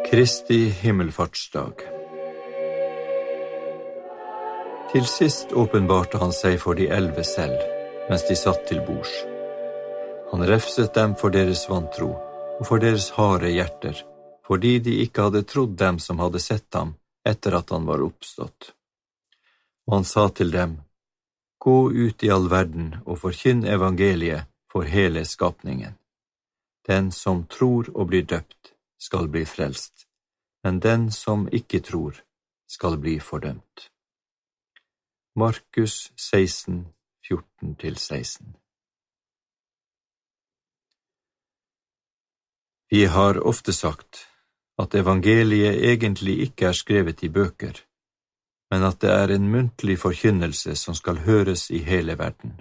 Kristi himmelfartsdag. Til sist åpenbarte han seg for de 11 selv, mens de satt til bords. Han refset dem for deres vantro og for deres harde hjerter, fordi de ikke hadde trodd dem som hadde sett ham etter at han var oppstått. Og han sa til dem, «Gå ut i all verden og forkynn evangeliet for hele skapningen. Den som tror og blir døpt skal bli frelst, men den som ikke tror skal bli fordømt.» Markus 16, 14-16. Vi har ofte sagt at evangeliet egentlig ikke er skrevet i bøker, men at det er en muntlig forkynnelse som skal høres i hele verden.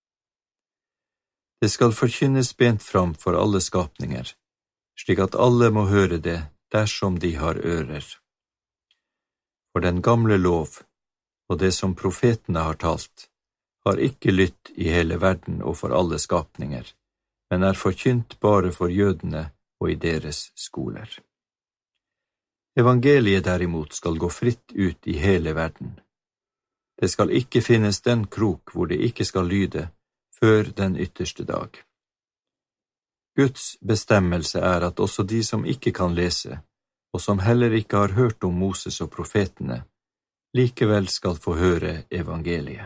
Det skal forkynnes bent fram for alle skapninger, slik at alle må høre det dersom de har ører. For den gamle lov, og det som profetene har talt, har ikke lytt i hele verden og for alle skapninger, men er forkynt bare for jødene og i deres skoler. Evangeliet derimot skal gå fritt ut i hele verden. Det skal ikke finnes den krok hvor det ikke skal lyde før den ytterste dag. Guds bestemmelse er at også de som ikke kan lese, og som heller ikke har hørt om Moses og profetene, likevel skal få høre evangeliet.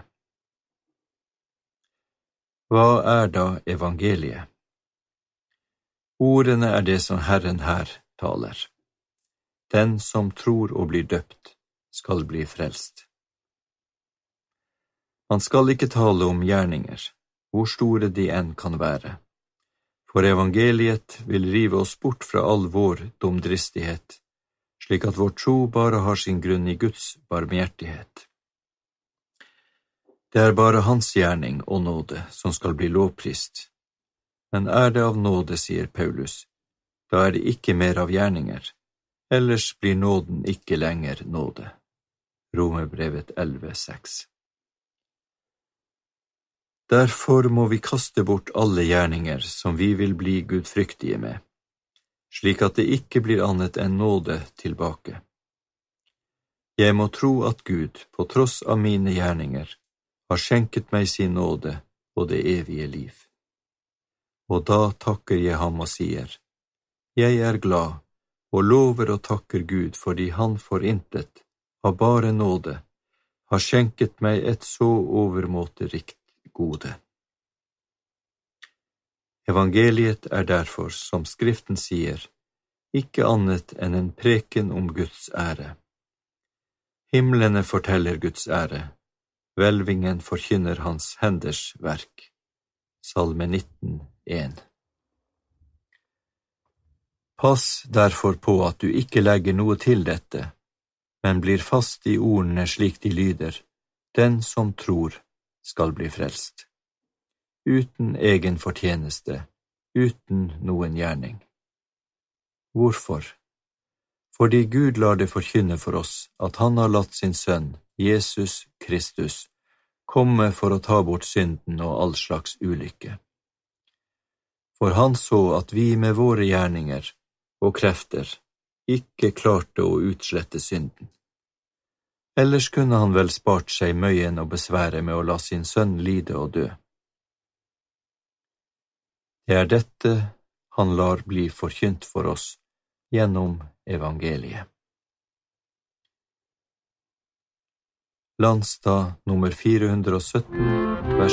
Hva er da evangeliet? Ordene er det som Herren her taler. Den som tror og blir døpt, skal bli frelst. Man skal ikke tale om gjerninger, hvor store de enn kan være. For evangeliet vil rive oss bort fra all vår dumdristighet, slik at vår tro bare har sin grunn i Guds barmhjertighet. Det er bare hans gjerning og nåde som skal bli lovprist. Men er det av nåde, sier Paulus, da er det ikke mer av gjerninger, ellers blir nåden ikke lenger nåde. Romerbrevet 11,6. Derfor må vi kaste bort alle gjerninger som vi vil bli gudfryktige med, slik at det ikke blir annet enn nåde tilbake. Jeg må tro at Gud, på tross av mine gjerninger, har skjenket meg sin nåde og det evige liv. Og da takker jeg ham og sier, jeg er glad og lover og takker Gud fordi han for intet, av bare nåde, har skjenket meg et så overmåte rikt gode. Evangeliet er derfor, som Skriften sier, ikke annet enn en preken om Guds ære. Himlene forteller Guds ære, hvelvingen forkynner hans henders verk. Salme 19:1. Pass derfor på at du ikke legger noe til dette, men blir fast i ordene slik de lyder, den som tror skal bli frelst. Uten egen fortjeneste, uten noen gjerning. Hvorfor? Fordi Gud lar det forkynne for oss at han har latt sin sønn, Jesus Kristus, komme for å ta bort synden og all slags ulykke. For han så at vi med våre gjerninger og krefter ikke klarte å utslette synden. Ellers kunne han vel spart seg møyen og besvære med å la sin sønn lide og dø. Det er dette han lar bli forkynt for oss gjennom evangeliet. Landstad nummer 417, vers